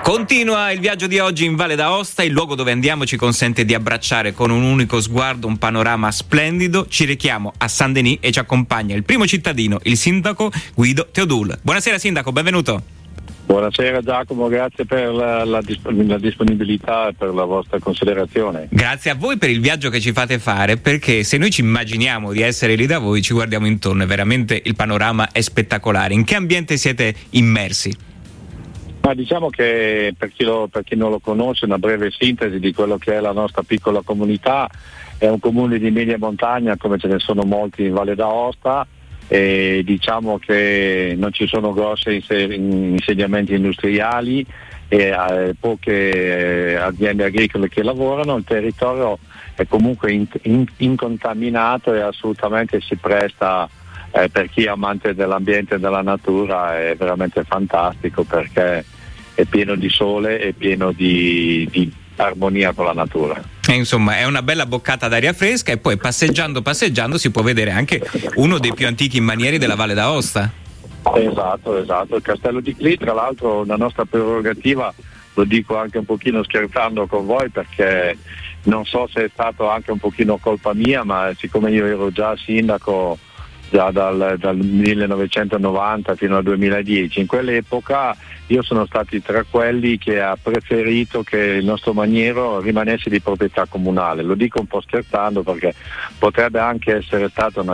Continua il viaggio di oggi in Valle d'Aosta. Il luogo dove andiamo ci consente di abbracciare con un unico sguardo un panorama splendido. Ci rechiamo a Saint-Denis e ci accompagna il primo cittadino, il sindaco Guido Teodul. Buonasera sindaco, benvenuto. Buonasera Giacomo, grazie per la disponibilità e per la vostra considerazione. Grazie a voi per il viaggio che ci fate fare, perché se noi ci immaginiamo di essere lì da voi, ci guardiamo intorno e veramente il panorama è spettacolare. In che ambiente siete immersi? Ma diciamo che per chi non lo conosce, una breve sintesi di quello che è la nostra piccola comunità. È un comune di media montagna, come ce ne sono molti in Valle d'Aosta, e diciamo che non ci sono grossi insediamenti industriali e poche aziende agricole che lavorano. Il territorio è comunque incontaminato e assolutamente si presta, per chi è amante dell'ambiente e della natura, è veramente fantastico, perché è pieno di sole e pieno di armonia con la natura. Insomma, è una bella boccata d'aria fresca, e poi passeggiando si può vedere anche uno dei più antichi manieri della Valle d'Aosta. Esatto, il castello di Clì, tra l'altro una nostra prerogativa, lo dico anche un pochino scherzando con voi, perché non so se è stato anche un pochino colpa mia, ma siccome io ero già sindaco già dal 1990 fino al 2010, in quell'epoca io sono stati tra quelli che ha preferito che il nostro maniero rimanesse di proprietà comunale. Lo dico un po' scherzando, perché potrebbe anche essere stata una